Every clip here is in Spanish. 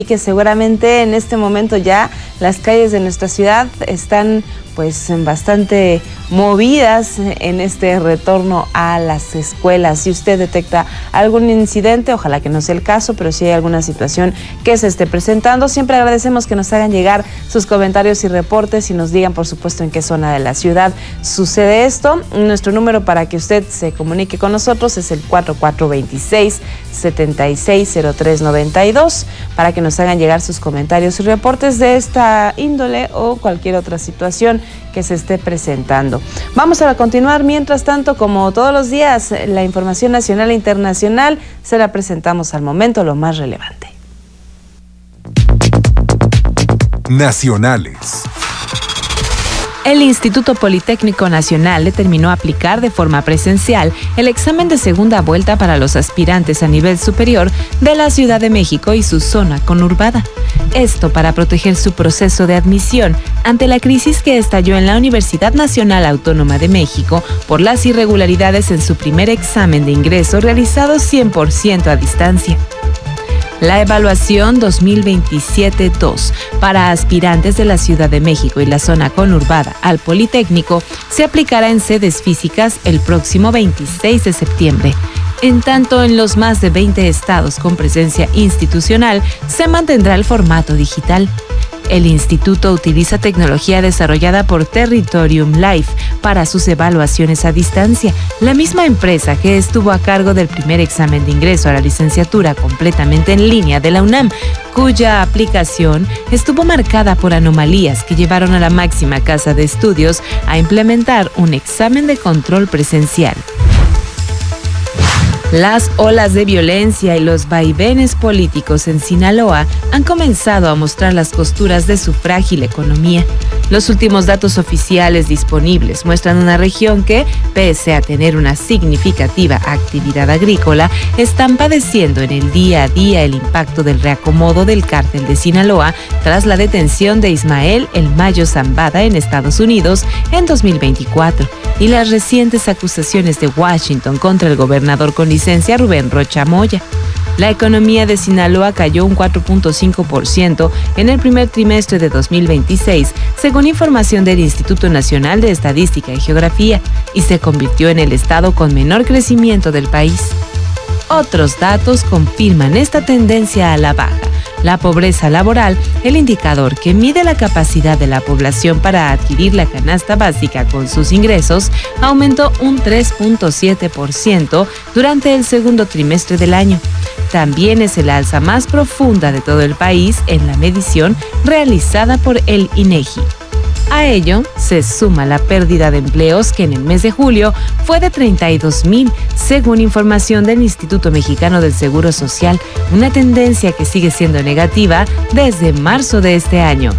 que seguramente en este momento ya las calles de nuestra ciudad están pues bastante movidas en este retorno a las escuelas. Si usted detecta algún incidente, ojalá que no sea el caso, pero si hay alguna situación que se esté presentando, siempre agradecemos que nos hagan llegar sus comentarios y reportes y nos digan, por supuesto, en qué zona de la ciudad sucede esto. Nuestro número para que usted se comunique con nosotros es el 4426-760392 para que nos hagan llegar sus comentarios y reportes de esta índole o cualquier otra situación que se esté presentando. Vamos a continuar, mientras tanto, como todos los días, la información nacional e internacional se la presentamos al momento, lo más relevante. Nacionales. El Instituto Politécnico Nacional determinó aplicar de forma presencial el examen de segunda vuelta para los aspirantes a nivel superior de la Ciudad de México y su zona conurbada. Esto para proteger su proceso de admisión ante la crisis que estalló en la Universidad Nacional Autónoma de México por las irregularidades en su primer examen de ingreso realizado 100% a distancia. La evaluación 2027-2 para aspirantes de la Ciudad de México y la zona conurbada al Politécnico se aplicará en sedes físicas el próximo 26 de septiembre. En tanto, en los más de 20 estados con presencia institucional se mantendrá el formato digital. El instituto utiliza tecnología desarrollada por Territorium Life para sus evaluaciones a distancia, la misma empresa que estuvo a cargo del primer examen de ingreso a la licenciatura completamente en línea de la UNAM, cuya aplicación estuvo marcada por anomalías que llevaron a la máxima casa de estudios a implementar un examen de control presencial. Las olas de violencia y los vaivenes políticos en Sinaloa han comenzado a mostrar las costuras de su frágil economía. Los últimos datos oficiales disponibles muestran una región que, pese a tener una significativa actividad agrícola, están padeciendo en el día a día el impacto del reacomodo del cártel de Sinaloa tras la detención de Ismael El Mayo Zambada en Estados Unidos en 2024 y las recientes acusaciones de Washington contra el gobernador con licencia Rubén Rocha Moya. La economía de Sinaloa cayó un 4.5% en el primer trimestre de 2026, según información del Instituto Nacional de Estadística y Geografía, y se convirtió en el estado con menor crecimiento del país. Otros datos confirman esta tendencia a la baja. La pobreza laboral, el indicador que mide la capacidad de la población para adquirir la canasta básica con sus ingresos, aumentó un 3.7% durante el segundo trimestre del año. También es el alza más profunda de todo el país en la medición realizada por el INEGI. A ello se suma la pérdida de empleos que en el mes de julio fue de 32,000, según información del Instituto Mexicano del Seguro Social, una tendencia que sigue siendo negativa desde marzo de este año.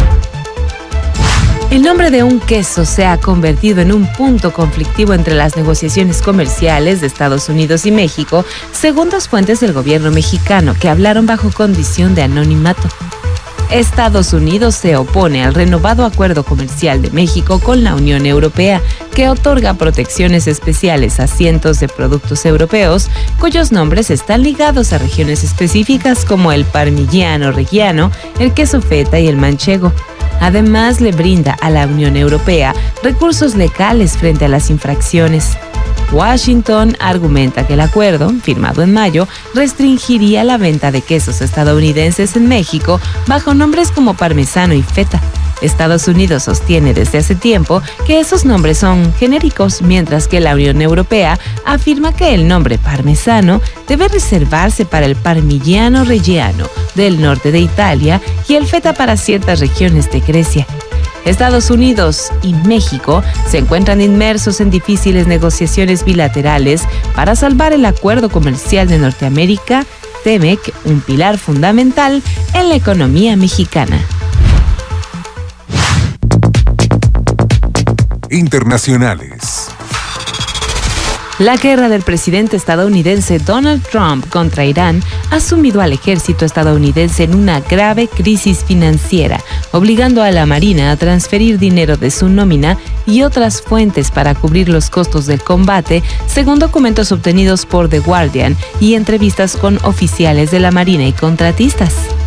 El nombre de un queso se ha convertido en un punto conflictivo entre las negociaciones comerciales de Estados Unidos y México, según dos fuentes del gobierno mexicano que hablaron bajo condición de anonimato. Estados Unidos se opone al renovado acuerdo comercial de México con la Unión Europea, que otorga protecciones especiales a cientos de productos europeos cuyos nombres están ligados a regiones específicas como el parmigiano reggiano, el queso feta y el manchego. Además, le brinda a la Unión Europea recursos legales frente a las infracciones. Washington argumenta que el acuerdo, firmado en mayo, restringiría la venta de quesos estadounidenses en México bajo nombres como parmesano y feta. Estados Unidos sostiene desde hace tiempo que esos nombres son genéricos, mientras que la Unión Europea afirma que el nombre parmesano debe reservarse para el parmigiano reggiano del norte de Italia y el feta para ciertas regiones de Grecia. Estados Unidos y México se encuentran inmersos en difíciles negociaciones bilaterales para salvar el acuerdo comercial de Norteamérica, TEMEC, un pilar fundamental en la economía mexicana. Internacionales. La guerra del presidente estadounidense Donald Trump contra Irán ha sumido al ejército estadounidense en una grave crisis financiera, obligando a la Marina a transferir dinero de su nómina y otras fuentes para cubrir los costos del combate, según documentos obtenidos por The Guardian y entrevistas con oficiales de la Marina y contratistas.